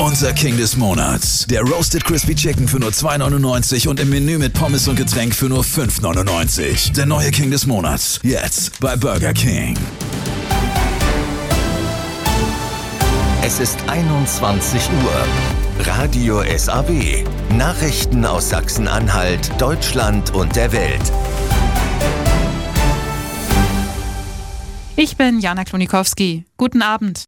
Unser King des Monats. Der Roasted Crispy Chicken für nur 2,99 und im Menü mit Pommes und Getränk für nur 5,99. Der neue King des Monats. Jetzt bei Burger King. Es ist 21 Uhr. Radio SAW. Nachrichten aus Sachsen-Anhalt, Deutschland und der Welt. Ich bin Jana Klonikowski. Guten Abend.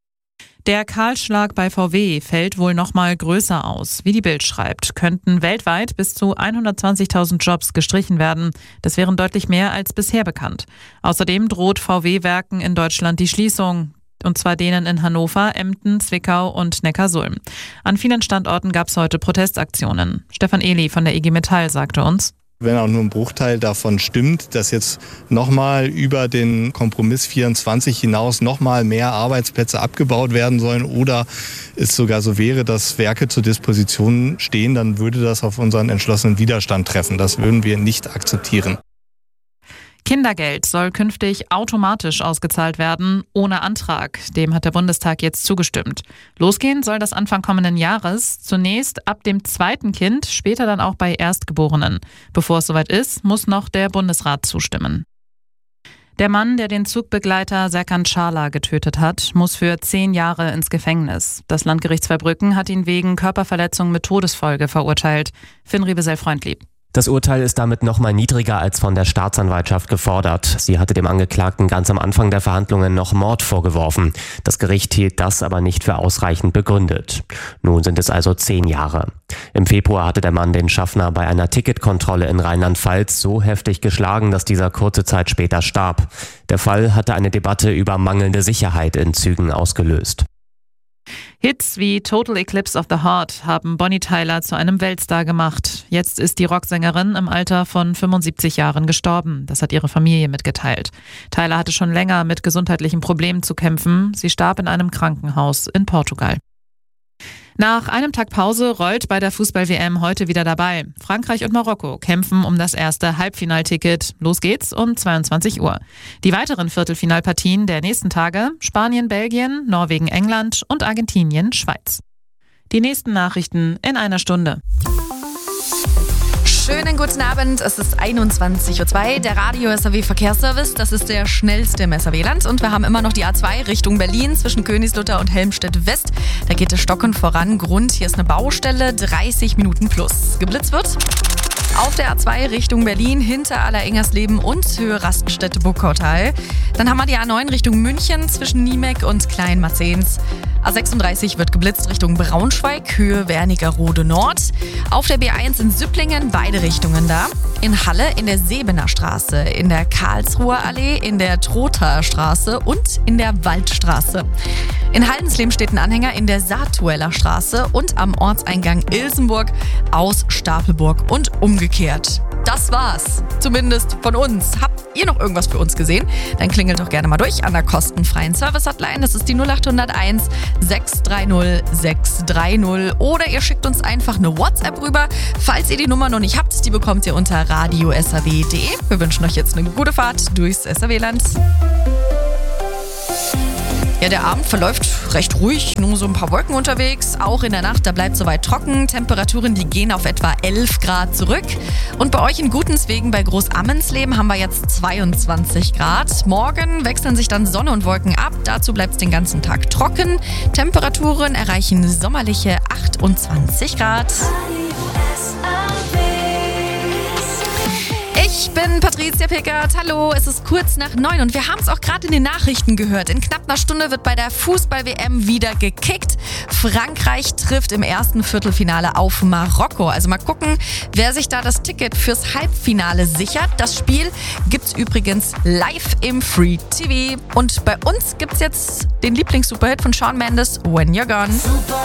Der Kahlschlag bei VW fällt wohl noch mal größer aus. Wie die Bild schreibt, könnten weltweit bis zu 120.000 Jobs gestrichen werden. Das wären deutlich mehr als bisher bekannt. Außerdem droht VW-Werken in Deutschland die Schließung. Und zwar denen in Hannover, Emden, Zwickau und Neckarsulm. An vielen Standorten gab es heute Protestaktionen. Stefan Ehli von der IG Metall sagte uns: Wenn auch nur ein Bruchteil davon stimmt, dass jetzt nochmal über den Kompromiss 24 hinaus nochmal mehr Arbeitsplätze abgebaut werden sollen oder es sogar so wäre, dass Werke zur Disposition stehen, dann würde das auf unseren entschlossenen Widerstand treffen. Das würden wir nicht akzeptieren. Kindergeld soll künftig automatisch ausgezahlt werden, ohne Antrag. Dem hat der Bundestag jetzt zugestimmt. Losgehen soll das Anfang kommenden Jahres. Zunächst ab dem zweiten Kind, später dann auch bei Erstgeborenen. Bevor es soweit ist, muss noch der Bundesrat zustimmen. Der Mann, der den Zugbegleiter Serkan Çağlar getötet hat, muss für 10 Jahre ins Gefängnis. Das Landgericht Zweibrücken hat ihn wegen Körperverletzung mit Todesfolge verurteilt. Finn Riebesell-Freundlieb. Das Urteil ist damit nochmal niedriger als von der Staatsanwaltschaft gefordert. Sie hatte dem Angeklagten ganz am Anfang der Verhandlungen noch Mord vorgeworfen. Das Gericht hielt das aber nicht für ausreichend begründet. Nun sind es also 10 Jahre. Im Februar hatte der Mann den Schaffner bei einer Ticketkontrolle in Rheinland-Pfalz so heftig geschlagen, dass dieser kurze Zeit später starb. Der Fall hatte eine Debatte über mangelnde Sicherheit in Zügen ausgelöst. Hits wie Total Eclipse of the Heart haben Bonnie Tyler zu einem Weltstar gemacht. Jetzt ist die Rocksängerin im Alter von 75 Jahren gestorben. Das hat ihre Familie mitgeteilt. Tyler hatte schon länger mit gesundheitlichen Problemen zu kämpfen. Sie starb in einem Krankenhaus in Portugal. Nach einem Tag Pause rollt bei der Fußball-WM heute wieder dabei. Frankreich und Marokko kämpfen um das erste Halbfinalticket. Los geht's um 22 Uhr. Die weiteren Viertelfinalpartien der nächsten Tage: Spanien, Belgien, Norwegen, England und Argentinien, Schweiz. Die nächsten Nachrichten in einer Stunde. Schönen guten Abend, es ist 21.02 Uhr, der Radio SAW Verkehrsservice, das ist der schnellste im SAW-Land und wir haben immer noch die A2 Richtung Berlin zwischen Königslutter und Helmstedt West. Da geht es stockend voran, Grund, hier ist eine Baustelle, 30 Minuten plus. Geblitzt wird auf der A2 Richtung Berlin, hinter Allerengersleben und Höhe Raststätte-Buckautal. Dann haben wir die A9 Richtung München zwischen Niemek und Kleinmarzens. A36 wird geblitzt Richtung Braunschweig, Höhe Wernigerode Nord. Auf der B1 in Süpplingen, beide Richtungen da. In Halle in der Sebener Straße, in der Karlsruher Allee, in der Trothaer Straße und in der Waldstraße. In Haldensleben steht ein Anhänger in der Saartueller Straße und am Ortseingang Ilsenburg aus Stapelburg und umgekehrt. Das war's, zumindest von uns. Habt ihr noch irgendwas für uns gesehen? Dann klingelt doch gerne mal durch an der kostenfreien Service-Hotline. Das ist die 0801 630 630. Oder ihr schickt uns einfach eine WhatsApp rüber. Falls ihr die Nummer noch nicht habt, die bekommt ihr unter radiosaw.de. Wir wünschen euch jetzt eine gute Fahrt durchs SAW-Land. Ja, der Abend verläuft recht ruhig, nur so ein paar Wolken unterwegs. Auch in der Nacht, da bleibt soweit trocken. Temperaturen, die gehen auf etwa 11 Grad zurück. Und bei euch in Gutenswegen bei Großammensleben haben wir jetzt 22 Grad. Morgen wechseln sich dann Sonne und Wolken ab. Dazu bleibt es den ganzen Tag trocken. Temperaturen erreichen sommerliche 28 Grad. Ich bin Patricia Pickert. Hallo, es ist kurz nach 9 und wir haben es auch gerade in den Nachrichten gehört. In knapp einer Stunde wird bei der Fußball-WM wieder gekickt. Frankreich trifft im ersten Viertelfinale auf Marokko. Also mal gucken, wer sich da das Ticket fürs Halbfinale sichert. Das Spiel gibt's übrigens live im Free TV. Und bei uns gibt's jetzt den Lieblings-Superhit von Shawn Mendes, When You're Gone.